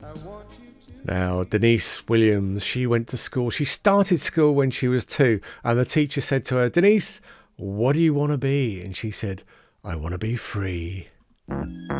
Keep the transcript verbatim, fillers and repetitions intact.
Now, Denise Williams, she went to school. She started school when she was two. And the teacher said to her, Denise, what do you want to be? And she said, I want to be free.